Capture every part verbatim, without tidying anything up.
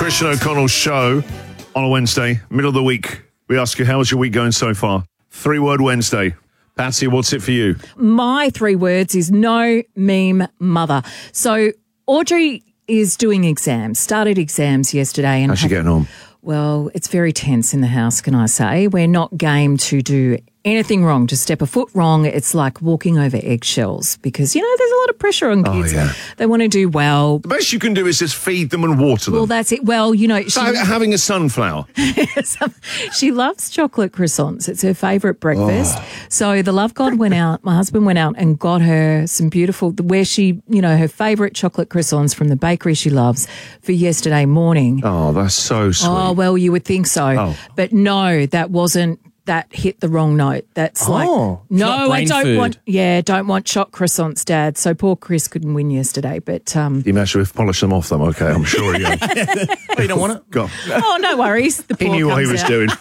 Christian O'Connell show on a Wednesday, middle of the week. We ask you, how's your week going so far? Three-word Wednesday. Patsy, what's it for you? My three words is no meme mother. So Audrey is doing exams, started exams yesterday. And How's she getting on? Well, it's very tense in the house, can I say. We're not game to do anything wrong, to step a foot wrong. It's like walking over eggshells because, you know, there's a lot of pressure on kids. Oh, yeah. They want to do well. The best you can do is just feed them and water them. Well, that's it. Well, you know, she, so having a sunflower. she loves chocolate croissants. It's her favourite breakfast. Oh. So the love god went out, my husband went out and got her some beautiful, where she, you know, her favourite chocolate croissants from the bakery she loves for yesterday morning. Oh, that's so sweet. Oh, well, you would think so. Oh. But no, that wasn't. That hit the wrong note. That's Oh, like, it's not no, I brain don't food. want, yeah, don't want choc croissants, Dad. So poor Chris couldn't win yesterday, but. Um, You imagine if polish them off them, okay, I'm sure he Oh, you don't want it? Go. oh, no worries. The He poor knew what he comes was out. doing.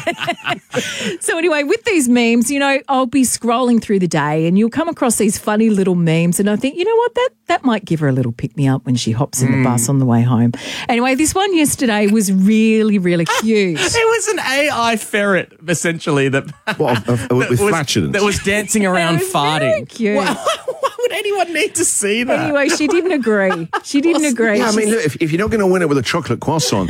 So anyway, with these memes, you know, I'll be scrolling through the day and you'll come across these funny little memes and I think, you know what, that that might give her a little pick-me-up when she hops in the bus on the way home. Anyway, this one yesterday was really, really cute. It was an A I ferret, essentially, that, What, of- of- that with was, flatulence? that was dancing around It was very farting. cute. Why, why would anyone need to see that? Anyway, she didn't agree. She didn't agree. Yeah, I mean, She's- look, if, if you're not going to win it with a chocolate croissant,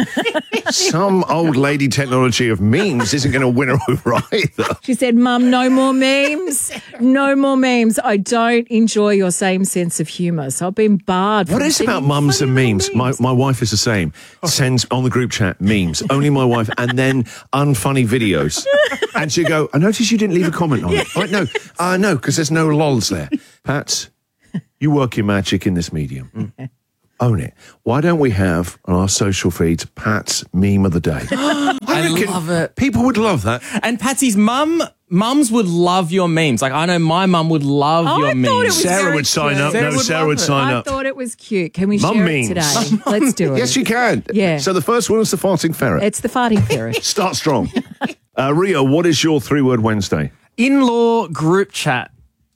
some old lady technology of memes isn't going to win her over either. She said, Mum, no more memes. No more memes. I don't enjoy your same sense of humour. So I've been barred from What is it about sending mums funny and little memes? My, my wife is the same. Sends on the group chat memes. Only my wife. And then unfunny videos. And she'll go, I noticed you didn't leave a comment on it. I went, no, uh, no, because there's no lols there. Pat, you work your magic in this medium. Own it. Why don't we have on our social feeds Pat's meme of the day? I, I reckon love it. People would love that. And Patsy's mum, mums would love your memes. Like, I know my mum would love Oh, your I thought memes. it was Sarah very would sign cute. up. Sarah no, would Sarah love would it. sign I up. thought it was cute. Can we Mum share memes. it today? Let's do it. Yes, you can. Yeah. So the first one is the farting ferret. It's the farting ferret. Start strong. uh, Rio, what is your three-word Wednesday? In-law group chat.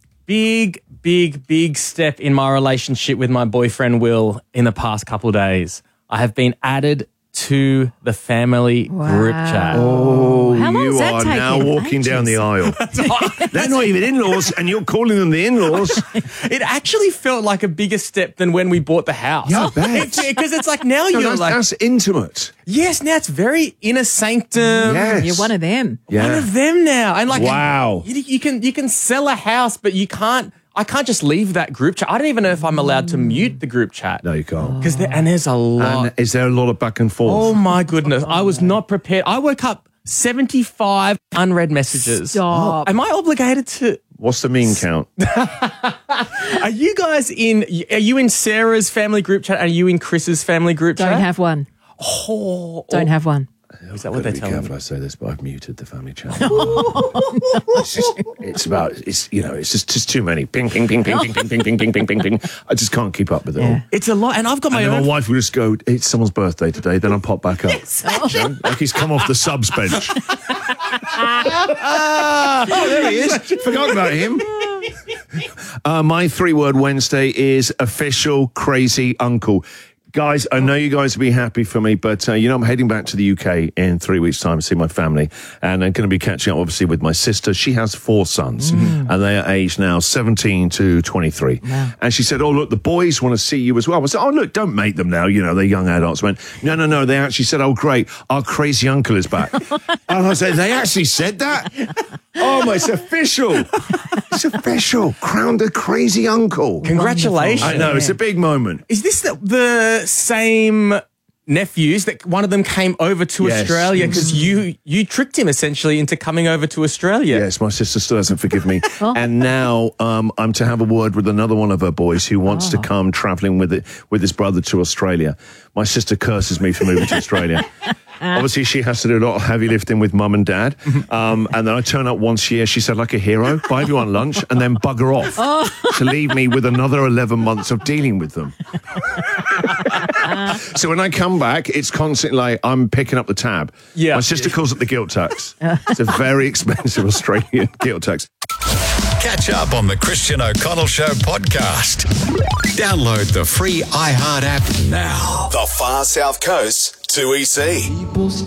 Big, big, big step in my relationship with my boyfriend Will in the past couple days. I have been added to the family group chat. Oh, How long you has that are taken? now walking down the aisle. They're not even in-laws, and you're calling them the in-laws. It actually felt like a bigger step than when we bought the house. Yeah, I bet. Because it's like now No, you're that's, like, that's intimate. yes, now it's very inner sanctum. Yes. You're one of them. Yeah. One of them now. And like, Wow. you, you can you can sell a house, but you can't. I can't just leave that group chat. I don't even know if I'm allowed to mute the group chat. No, you can't. Because there, and there's a lot. And is there a lot of back and forth? Oh my goodness. I was not prepared. I woke up seventy-five unread messages. Stop. Am I obligated to? What's the meme count? Are you guys in? Are you in Sarah's family group chat? Are you in Chris's family group Don't chat? have one. Oh, Don't have one. Is that what Gotta they're be telling careful me? I say this, but I've muted the family channel. it's, just, it's about, it's you know, it's just, just too many. Ping, ping, ping, ping, ping, ping, ping, ping, ping, ping, ping, ping. I just can't keep up with it all. Yeah. It's a lot, and I've got my And then own. my wife will just go, it's someone's birthday today, then I'll pop back up. You know, like he's come off the subs bench. Oh, there he is. Forgot about him. Uh, my three-word Wednesday is official crazy uncle. Guys, I know you guys will be happy for me, but, uh, you know, I'm heading back to the U K in three weeks' time to see my family, and I'm going to be catching up, obviously, with my sister. She has four sons, and they are aged now seventeen to twenty-three. Wow. And she said, oh, look, the boys want to see you as well. I said, oh, look, don't make them now. You know, they're young adults. I went, no, no, no. They actually said, oh, great, our crazy uncle is back. And I said, they actually said that? Oh, my, it's official. It's official. Crowned a crazy uncle. Congratulations! I know, it's a big moment. Is this the, the same nephews that one of them came over to Yes. Australia because you you tricked him essentially into coming over to Australia? Yes, my sister still hasn't forgiven me. And now um, I'm to have a word with another one of her boys who wants to come travelling with it, with his brother to Australia. My sister curses me for moving to Australia. Obviously, she has to do a lot of heavy lifting with mum and dad. Um, and then I turn up once a year, she said, like a hero, buy everyone lunch and then bugger off to leave me with another eleven months of dealing with them. So when I come back, it's constantly like I'm picking up the tab. Yeah. My sister calls it the guilt tax. It's a very expensive Australian guilt tax. Catch up on the Christian O'Connell Show podcast. Download the free iHeart app now. The Far South Coast two E C.